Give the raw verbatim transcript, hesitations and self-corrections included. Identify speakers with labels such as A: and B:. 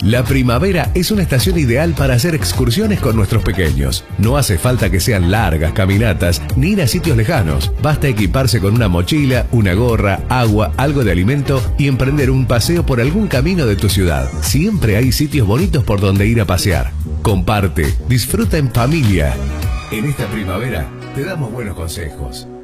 A: La primavera es una estación ideal para hacer excursiones con nuestros pequeños. No hace falta que sean largas caminatas ni ir a sitios lejanos. Basta equiparse con una mochila, una gorra, agua, algo de alimento y emprender un paseo por algún camino de tu ciudad. Siempre hay sitios bonitos por donde ir a pasear. Comparte, disfruta en familia. En esta primavera te damos buenos consejos.